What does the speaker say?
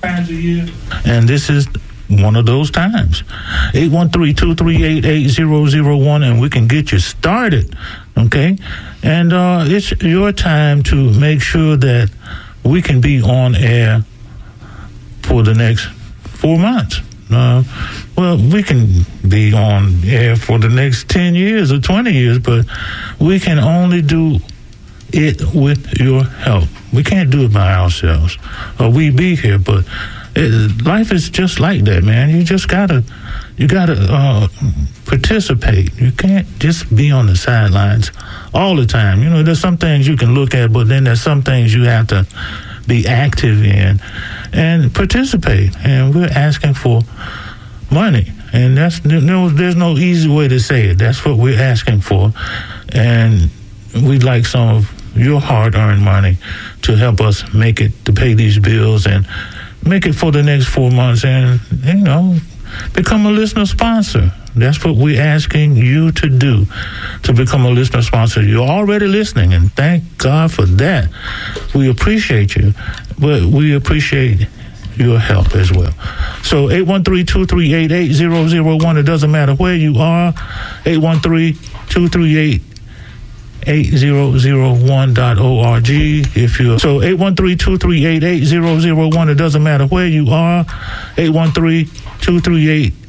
times a year, and this is one of those times. 813-238-8001, and we can get you started, okay? And it's your time to make sure that we can be on air for the next 4 months. Well, we can be on air for the next 10 years or 20 years, but we can only do it with your help. We can't do it by ourselves. We be here, but life is just like that, man. You gotta participate. You can't just be on the sidelines all the time. You know, there's some things you can look at, but then there's some things you have to be active in and participate. And we're asking for money, and there's no easy way to say it. That's what we're asking for, and we'd like some of your hard-earned money to help us make it, to pay these bills and make it for the next 4 months, and, you know, become a listener sponsor. That's what we're asking you to do, to become a listener sponsor. You're already listening, and thank God for that. We appreciate you, but we appreciate your help as well. So 813-238-8001. It doesn't matter where you are. 813-238-8001.org. If you're 813-238-8001. It doesn't matter where you are. 813-238-8001.